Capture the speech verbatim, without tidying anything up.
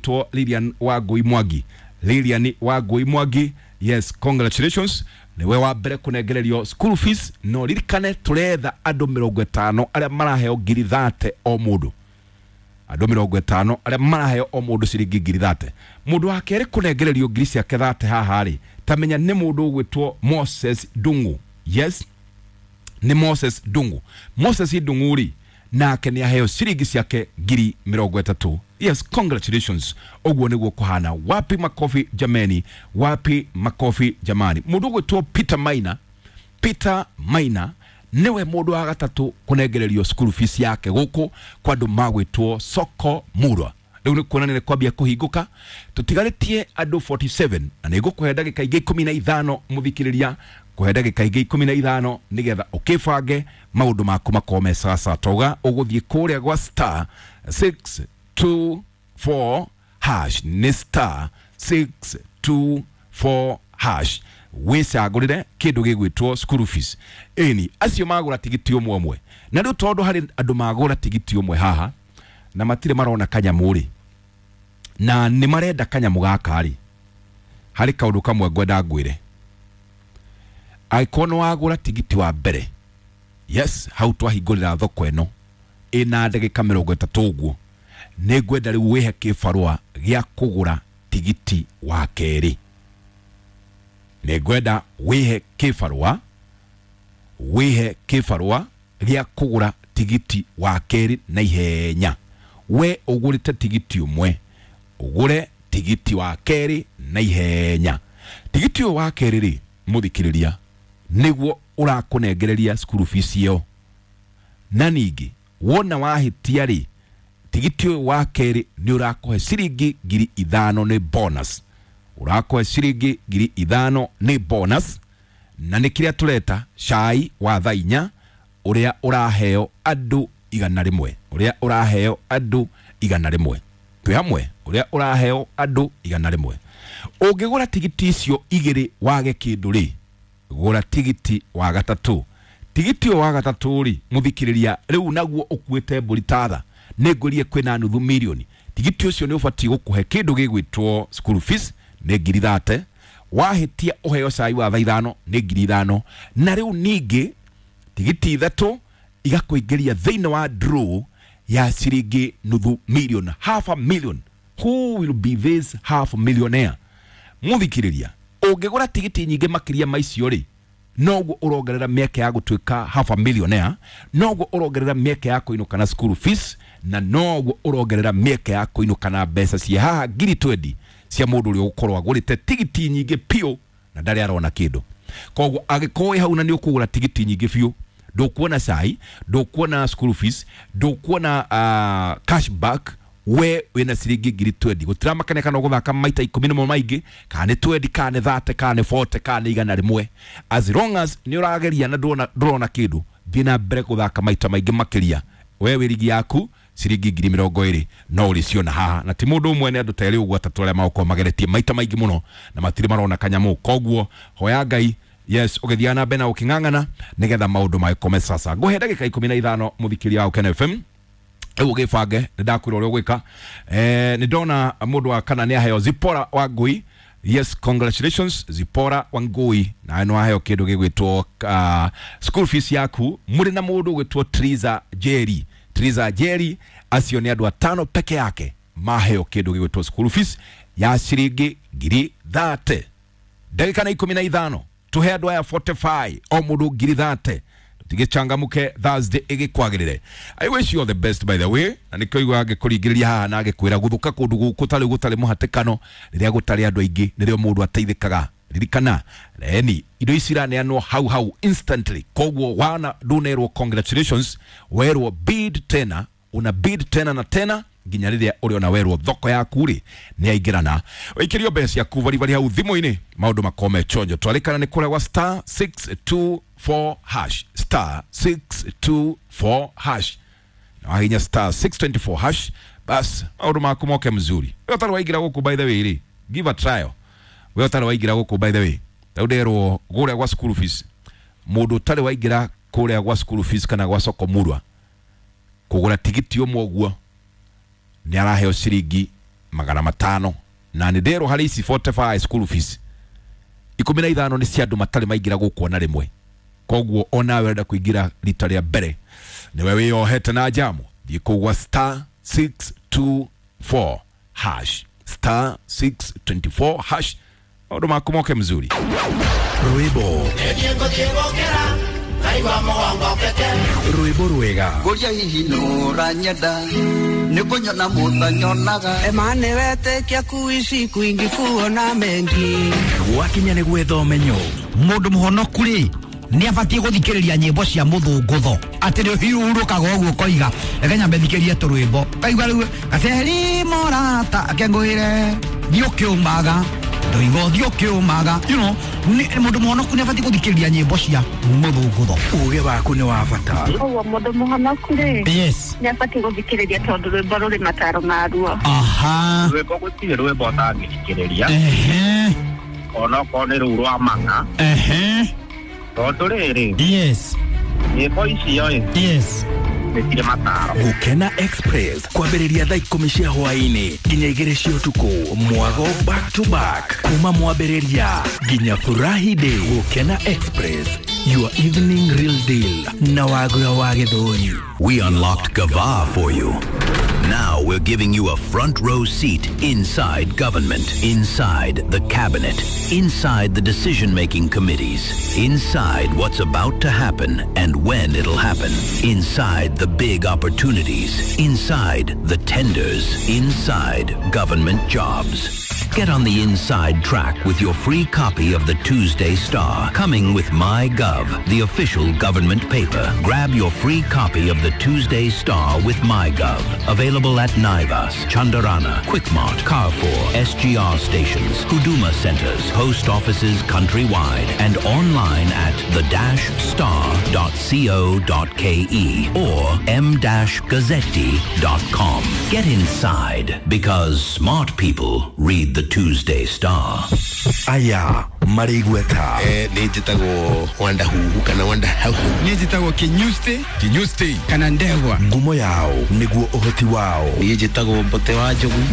gwetwo Lilian Wangui Mwangi. Lilian Wangui Mwangi, yes, congratulations. Niwe wa mbere kunegererio school fees. No ririkane turetha andu mirongo itano aria maraheo ngiri thate o mundu. Andu mirongo itano aria maraheo o mundu ciringi ngiri thate. Mundu wa keri kunegererio ngiri ciake thate haha ri, tamenya ni mundu gwetwo Moses Dungu. Yes, ni Moses Dungu. Moses Dungu ri nake ni aheo ciringi ciake ngiri mirongo itatu. Yes, congratulations. Ogwo niguo kuhana. Wapi makofi jameni? Wapi makofi jamani? Mundu gwetwo Peter Maina. Peter Maina niwe mundu wa gatatu kunegererio school fees yake guku kwa andu magwetwo Soko Murwa. Riu ni kuona ni kwambia kuhinguka. Tutigaritie andu forty-seven na nigukuhe ndagika ingi ikumi na ithano muthikiriria, kuhe ndagika ingi ikumi na ithano nigetha ukibange maundu maku makome sasa. Toga uguthie kuria gwa star six two four hash ni star six two four hash wicagurire kindu gigwitwo school fees. Eni acio magura tigiti umwe umwe na riu tondu hari andu magura tigiti umwe haha na matire marona kanyamuri na ni marenda kanyamu gaka ri, hari kaundu kamwe ngwenda ngwire. Aikono wagura tigiti wa mbere, yes, hau twahingurira thoko eno ina ndagika mirongo itatu uguo, ni ngwenda riu wihe kibarua gia kugura tigiti wa keri. Ni ngwenda wihe kibarua wihe kibarua gia kugura tigiti wa keri na ihenya. We ugurite tigiti umwe, ugure tigiti wa keri na ihenya. Tigiti wa keri ri muthikiriria niguo urakunegereria school fees yo. Na ningi wona wahitia ri, tigiti wa keri ni urakuhe ciringi ngiri ithano ni bonus. Urakuhe ciringi ngiri ithano ni bonus. Na ni kiria tureta cai wa thainya uria uraheo andu igana rimwe. Uria uraheo andu igana rimwe. Twi hamwe uria uraheo andu igana rimwe. Ungigura tigiti icio igiri wage kindu ri, gura tigiti wa gatatu. Tigiti wa gatatu ri muthikiriria riu naguo ukuite mburitatha ni ngurie kwina nuthu milioni. Tigiti ucio ni ubati gukuhe kindu gigwitwo school fees ni ngiri thate. Wahitia uheo cai wa thaithano ni ngiri ithano. Na riu ningi tigiti ithatu igakuingiria thiini wa draw ya ciringi nuthu million, half a million. Who will be this half millionaire? Muthikiriria ungigura tigiti nyingi makiria maicio ri, noguo urongerera mieke ya gutwika half a millionaire, noguo urongerera mieke ya kuinuka na school fees, na noguo urongerera mieke ya kuinuka na mbeca cia haha ngiri twenty cia mundu uri ukorwa agurite tigiti nyingi pio na ndari arona kindu. Koguo agikoe hau na ni ukugura tigiti nyingi pio, ndukuona cai, ndukuona school fees, ndukuona uh, cashback, we wina ciringi ngiri twenty. Gutira makane kana guthaka maita ikumi na maingi, kana twenty, kana thirty, kana forty, kana igana rimwe. As long as ni urageria na ndona ndona kindu, thina mbere guthaka maita maingi makiria, we wirigi yaku ciringi ngiri mirongo iri no uriciona haha. Na ti mundu umwe ni andu tayari uguo atatu aria mauko mageretie maita maingi muno na matiri marona kanyamu. Koguo hoya Ngai, yes, ugithiana bena ukingangana nigetha maundu maikome sasa. Nguhe ndagika ikumi na ithano muthikiria wa Ken F M. Ewu gifange ndakwira uri gwika. Eh ni ndona mundu wa kana ni aheo Zipora Wangui. Yes, congratulations Zipora Wangui. Na eno aheo kindu gigwitwo uh, school fees yaku. Muri na mundu gwitwo Triza Jerry. Triza Jerry acio ni andu atano peke yake maheo kindu gigwitwo school fees ya ciringi ngiri thate. Ndagika na ikumi na ithano tuhe andu aya forty-five o mundu ngiri thate. Tigichangamuke Thursday igikwagirire. I wish you all the best by the way. Na nikoigwa agikuringiriria haha na agikwira guthuka kundu gutari gutari muhatikano riria gutari andu aingi nirio mundu ateithikaga. Ririkana reni indo isirane anwo hau hau instantly. Koguo wana dunerwo congratulations, werwo bid tena, una bid tena na tena nginya riria uri ona werwo thoko yaku ri ni aingirana. Wikirio besi yaku vari vari hau thimo-ini maundu makome chonjo. Twalikana ni kule wa star six two four hash, star six two four hash, na wahinya star six two four hash. Bas maundu maku moke mzuri. Wewe utari waigira guku by the way ri, give a trial. Wewe utari waigira guku by the way, tauderwo gure gwa school fees. Mundu utari waigira kure gwa school fees kana gwa Soko Murwa kugura tigiti umwe guo ni araheo ciringi magana matano na nä ndero harä ici forty-five school fees ikumi na ithano nä cia andå matarä maingä gå na rä mwe koguo onawe wenda kå ingä ra rita rä a mbere nä we wä yohete na jamu thiä kå gwa star six two four hash star six two four hash maundu maku moke mzuri rwimbo rwimbo rwega goria hihi nura nyenda nikunyona mutanyonaga emane wete kia kuishi kuingi kuona mengi wakinya nä gwetha menyo mundu muhonoku ri ni abatie guthikiriria nyimbo cia muthungutho ati ni hiurukaga uguo koiga ekenya mbethikirie turwimbo kaigua riu gaceri morata akenguhire thiukiumaga ndoigo thiukiumaga you know ni mundu muhonoku ni abatie guthikiriria nyimbo cia muthungutho uge waku ni wa bata uwo mundu muhonoku ri yes ni abatie guthikiriria tondu rwimbo ruri mataro maruo aha rwimbo gutire rwimbo utangithikiriria ehe ona ko ni ru rwa manga ehe tondu riri yes nyimbo icio yes nitire mataro Gukena Express kwambĩrĩria thaa ikũmi cia hwaĩ-inĩ nginya igĩrĩ cia ũtukũ mwago back to back kuma mwambĩrĩria nginya furahi day. Gukena Express, your evening real deal na wagũra wa gĩthũi. We unlocked Gava for you. Now we're giving you a front row seat inside government, inside the cabinet, inside the decision-making committees, inside what's about to happen and when it'll happen, inside the big opportunities, inside the tenders, inside government jobs. Get on the inside track with your free copy of the Tuesday Star, coming with MyGov, the official government paper. Grab your free copy of the Tuesday Star with MyGov. Available at Naivas, Chandarana, Quickmart, Carrefour, S G R stations, Huduma centers, post offices countrywide, and online at the dash star dot co dot ke or m dash gazzetti dot com. Get inside, because smart people read the Tuesday Star. Aya marigweta eh ni jitago wanda hu kana wanda hau ni jitago kinyuste kinyuste kana ndegwa ngumo yao niguo uhoti wao ni jitago mbote wa jogu